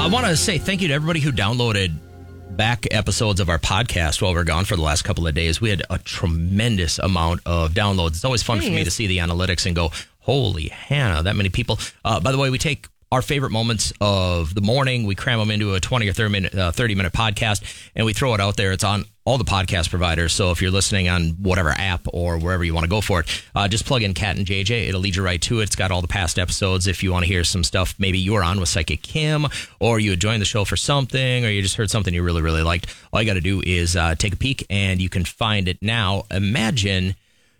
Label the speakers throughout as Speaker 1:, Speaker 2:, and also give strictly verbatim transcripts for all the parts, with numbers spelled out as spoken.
Speaker 1: I want to say thank you to everybody who downloaded back episodes of our podcast while we were gone for the last couple of days. We had a tremendous amount of downloads. It's always fun nice. for me to see the analytics and go, holy Hannah, that many people. Uh, by the way, we take our favorite moments of the morning. We cram them into a twenty or thirty minute, uh, thirty minute podcast, and we throw it out there. It's on all the podcast providers. So if you're listening on whatever app or wherever you want to go for it, uh, just plug in Kat and J J. It'll lead you right to it. It's got all the past episodes. If you want to hear some stuff, maybe you were on with Psychic Kim, or you had joined the show for something, or you just heard something you really, really liked. All you got to do is uh, take a peek, and you can find it now. Imagine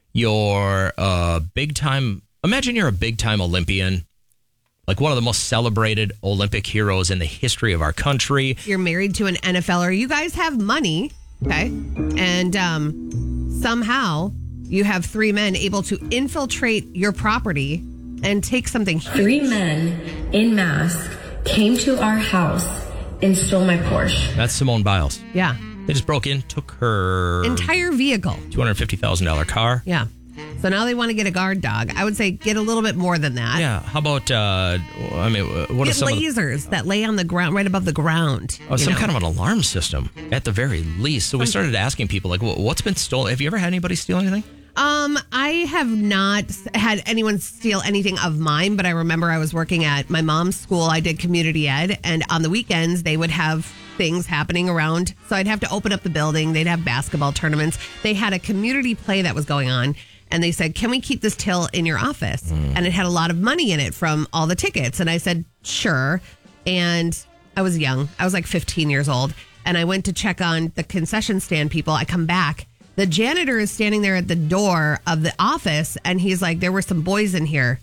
Speaker 1: you're a big time. Imagine you're a big time Olympian. Like one of the most celebrated Olympic heroes in the history of our country.
Speaker 2: You're married to an N F L er. You guys have money, okay? And um, somehow you have three men able to infiltrate your property and take something.
Speaker 3: Three men in mask came to our house and stole my Porsche.
Speaker 1: That's Simone Biles.
Speaker 2: Yeah.
Speaker 1: They just broke in, took her
Speaker 2: entire vehicle.
Speaker 1: two hundred fifty thousand dollars car.
Speaker 2: Yeah. So now they want to get a guard dog. I would say get a little bit more than that.
Speaker 1: Yeah. How about, uh, I mean, what
Speaker 2: get
Speaker 1: are some
Speaker 2: lasers
Speaker 1: the,
Speaker 2: that lay on the ground, right above the ground.
Speaker 1: Oh, some
Speaker 2: know?
Speaker 1: kind of an alarm system at the very least. So we started asking people, like, what's been stolen? Have you ever had anybody steal anything?
Speaker 2: Um, I have not had anyone steal anything of mine, but I remember I was working at my mom's school. I did community ed, and on the weekends they would have things happening around. So I'd have to open up the building. They'd have basketball tournaments. They had a community play that was going on. And they said, can we keep this till in your office? Mm. And it had a lot of money in it from all the tickets. And I said, sure. And I was young. I was like fifteen years old. And I went to check on the concession stand people. I come back. The janitor is standing there at the door of the office. And he's like, there were some boys in here.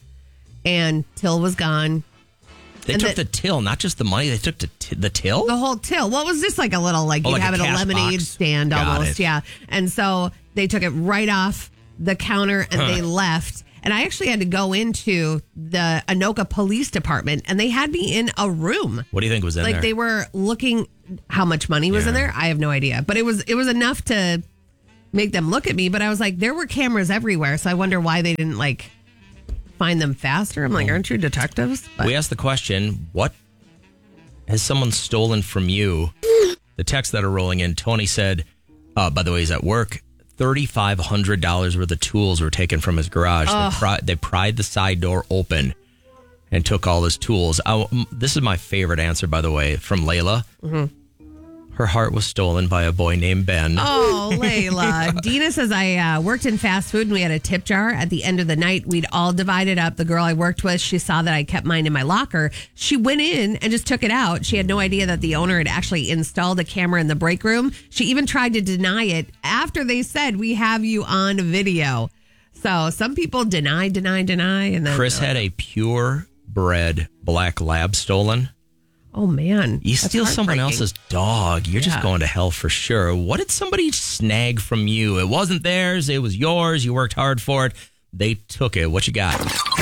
Speaker 2: And till was gone.
Speaker 1: They
Speaker 2: and
Speaker 1: took
Speaker 2: the,
Speaker 1: the till, not just the money. They took the, t- the till?
Speaker 2: The whole till. Well, it was just like a little, like
Speaker 1: oh,
Speaker 2: you'd
Speaker 1: like
Speaker 2: have
Speaker 1: a
Speaker 2: it a lemonade
Speaker 1: box.
Speaker 2: stand
Speaker 1: Got
Speaker 2: almost.
Speaker 1: it.
Speaker 2: Yeah. And so they took it right off the counter and huh. they left. And I actually had to go into the Anoka Police Department, and they had me in a room.
Speaker 1: What do you think was in
Speaker 2: like
Speaker 1: there?
Speaker 2: Like they were looking how much money was yeah. in there. I have no idea, but it was it was enough to make them look at me. But I was like, there were cameras everywhere, so I wonder why they didn't like find them faster. I'm like, aren't you detectives? But
Speaker 1: we asked the question: what has someone stolen from you? The texts that are rolling in. Tony said, uh, by the way, he's at work. three thousand five hundred dollars worth of tools were taken from his garage. They, pri- they pried the side door open and took all his tools. I, this is my favorite answer, by the way, from Layla. Mm-hmm. Her heart was stolen by a boy named Ben.
Speaker 2: Oh, Layla. Dina says, I uh, worked in fast food and we had a tip jar. At the end of the night, we'd all divided up. The girl I worked with, she saw that I kept mine in my locker. She went in and just took it out. She had no idea that the owner had actually installed a camera in the break room. She even tried to deny it after they said, we have you on video. So some people deny, deny, deny. And then
Speaker 1: Chris uh, had a purebred black lab stolen.
Speaker 2: Oh, man.
Speaker 1: You steal someone else's dog, you're yeah. just going to hell for sure. What did somebody snag from you? It wasn't theirs. It was yours. You worked hard for it. They took it. What you got?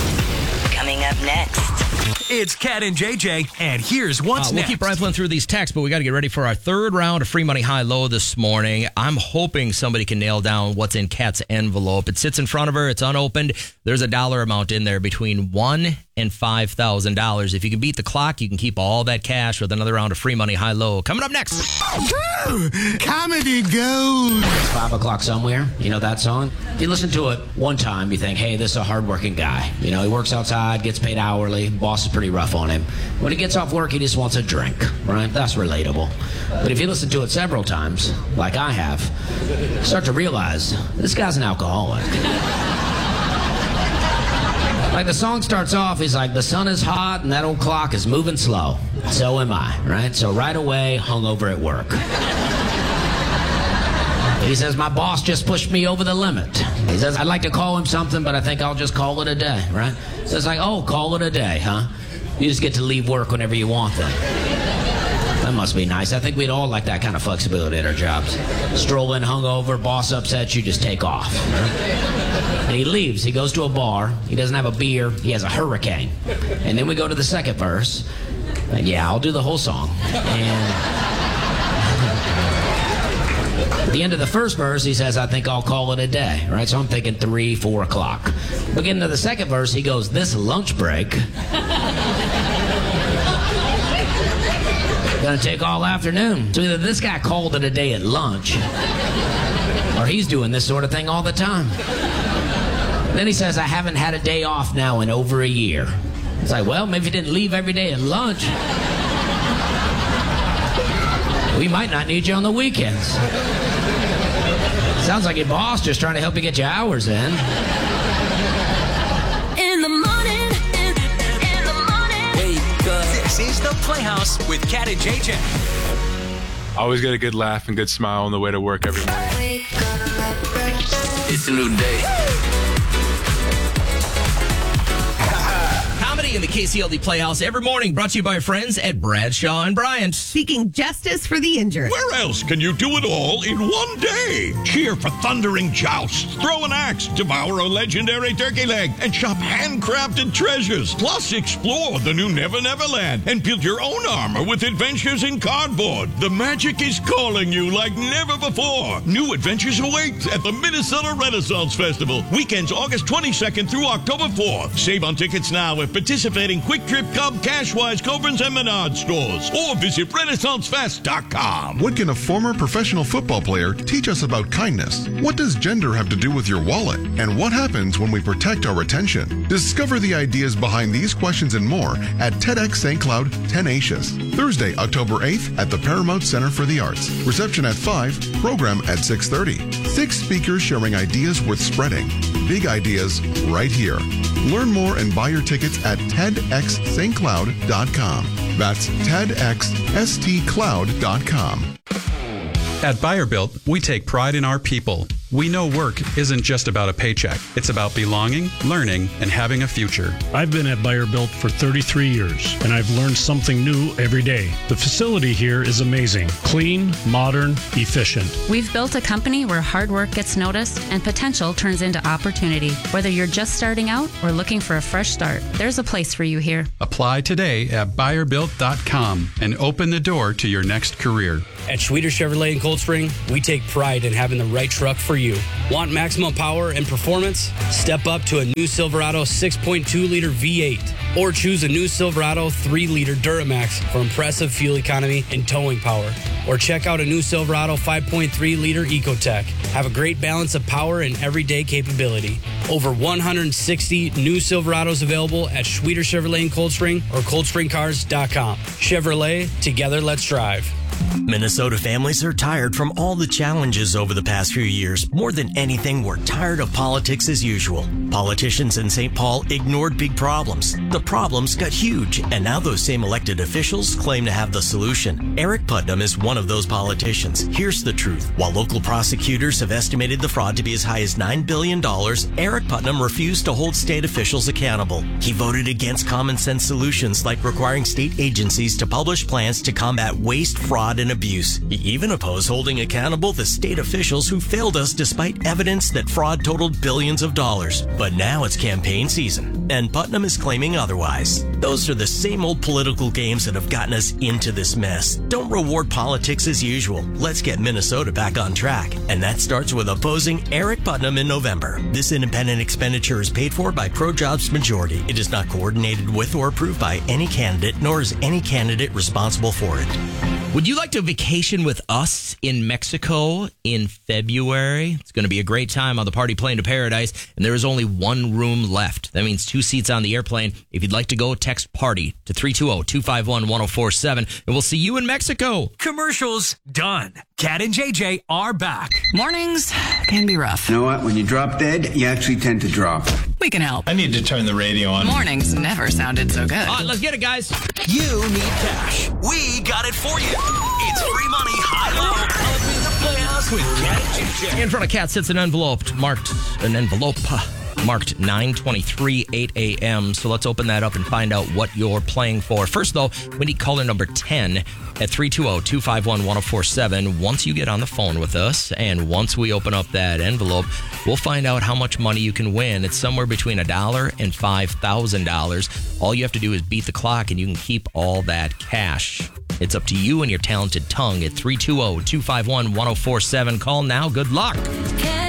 Speaker 4: Coming up next.
Speaker 5: It's Kat and J J, and here's what's
Speaker 1: uh, we'll
Speaker 5: next.
Speaker 1: We'll keep rifling through these texts, but we got to get ready for our third round of Free Money High Low this morning. I'm hoping somebody can nail down what's in Kat's envelope. It sits in front of her. It's unopened. There's a dollar amount in there between one and five thousand dollars. If you can beat the clock, you can keep all that cash with another round of Free Money High Low. Coming up next.
Speaker 6: Woo! Comedy gold.
Speaker 7: It's five o'clock somewhere. You know that song? You listen to it one time, you think, hey, this is a hardworking guy. You know, he works outside, gets paid hourly. Boss is pretty rough on him. When he gets off work, he just wants a drink, right? That's relatable. But if you listen to it several times, like I have, you start to realize this guy's an alcoholic. Like the song starts off, he's like, the sun is hot and that old clock is moving slow. So am I, right? So right away, hungover at work. He says, my boss just pushed me over the limit. He says, I'd like to call him something, but I think I'll just call it a day, right? So it's like, oh, call it a day, huh? You just get to leave work whenever you want then. That must be nice. I think we'd all like that kind of flexibility at our jobs. Stroll in hungover, boss upsets you, just take off. Right? And he leaves. He goes to a bar. He doesn't have a beer. He has a hurricane. And then we go to the second verse. And yeah, I'll do the whole song. And at the end of the first verse, he says, I think I'll call it a day, right? So I'm thinking three, four o'clock. Beginning of the second verse, he goes, this lunch break. gonna take all afternoon. So either this guy called it a day at lunch, or he's doing this sort of thing all the time. Then he says, I haven't had a day off now in over a year. It's like, well, maybe you didn't leave every day at lunch. We might not need you on the weekends. Sounds like your boss just trying to help you get your hours in.
Speaker 4: In the morning, in, in the morning. Wake up.
Speaker 5: This is The Playhouse with Cat and J J.
Speaker 8: Always get a good laugh and good smile on the way to work every morning.
Speaker 5: It's a new day.
Speaker 1: Comedy in the K C L D Playhouse every morning, brought to you by our friends at Bradshaw and Bryant.
Speaker 2: Seeking justice for the injured.
Speaker 9: Where else can you do it all in one day? Cheer for thundering jousts, throw an axe, devour a legendary turkey leg, and shop handcrafted treasures. Plus, explore the new Never Never Land and build your own armor with adventures in cardboard. The magic is calling you like never before. New adventures await at the Minnesota Renaissance Festival. Weekends August twenty-second through October fourth. Save on tickets now at participating Quick Trip, Cub, Cashwise, Cobrins, and Menard stores. Or visit Renaissance Fest dot com.
Speaker 10: What can a former professional football player teach us about kindness? What does gender have to do with your wallet? And what happens when we protect our attention? Discover the ideas behind these questions and more at TEDx Saint Cloud Tenacious. Thursday, October eighth at the Paramount Center for the Arts. Reception at five, program at six thirty. Six speakers sharing ideas worth spreading. Big ideas right here. Learn more and buy your tickets at TEDx Saint Cloud dot com. That's TEDx S T Cloud dot com.
Speaker 11: At Buyer Built, we take pride in our people. We know work isn't just about a paycheck. It's about belonging, learning, and having a future.
Speaker 12: I've been at Buyer Built for thirty-three years, and I've learned something new every day. The facility here is amazing. Clean, modern, efficient.
Speaker 13: We've built a company where hard work gets noticed and potential turns into opportunity. Whether you're just starting out or looking for a fresh start, there's a place for you here.
Speaker 11: Apply today at buyer built dot com and open the door to your next career.
Speaker 14: At Schweter Chevrolet in Cold Spring, we take pride in having the right truck for you. Want maximum power and performance? Step up to a new Silverado six point two liter V eight. Or choose a new Silverado three liter Duramax for impressive fuel economy and towing power. Or check out a new Silverado five point three liter Ecotec. Have a great balance of power and everyday capability. Over one hundred sixty new Silverados available at Schweter Chevrolet in Cold Spring or cold spring cars dot com. Chevrolet, together let's drive.
Speaker 15: Minnesota families are tired from all the challenges over the past few years. More than anything, we're tired of politics as usual. Politicians in Saint Paul ignored big problems. The problems got huge, and now those same elected officials claim to have the solution. Eric Putnam is one of those politicians. Here's the truth. While local prosecutors have estimated the fraud to be as high as nine billion dollars, Eric Putnam refused to hold state officials accountable. He voted against common sense solutions like requiring state agencies to publish plans to combat waste, fraud, and abuse. He even opposed holding accountable the state officials who failed us despite evidence that fraud totaled billions of dollars. But now it's campaign season, and Putnam is claiming otherwise. Those are the same old political games that have gotten us into this mess. Don't reward politics as usual. Let's get Minnesota back on track. And that starts with opposing Eric Putnam in November. This independent expenditure is paid for by ProJobs Majority. It is not coordinated with or approved by any candidate, nor is any candidate responsible for it.
Speaker 1: Would you like to vacation with us in Mexico in February? It's going to be a great time on the Party Plane to Paradise, and there is only one room left. That means two seats on the airplane. If you'd like to go, text PARTY to three two zero, two five one, one zero four seven, and we'll see you in Mexico.
Speaker 5: Commercials done. Cat and J J are back.
Speaker 16: Mornings can be rough.
Speaker 17: You know what? When you drop dead, you actually tend to drop.
Speaker 16: We can help.
Speaker 18: I need to turn the radio on.
Speaker 16: Mornings never sounded so good.
Speaker 1: Uh, let's get it, guys.
Speaker 5: You need cash. We got it for you. It's free money, high level, up in the Playhouse with Cat and J J.
Speaker 1: In front of Cat sits an envelope marked an envelope uh, marked nine twenty-three, eight a.m. So let's open that up and find out what you're playing for. First, though, we need caller number ten at three two zero, two five one, one zero four seven. Once you get on the phone with us and once we open up that envelope, we'll find out how much money you can win. It's somewhere between a dollar and five thousand dollars. All you have to do is beat the clock and you can keep all that cash. It's up to you and your talented tongue at three two zero, two five one, one zero four seven. Call now. Good luck.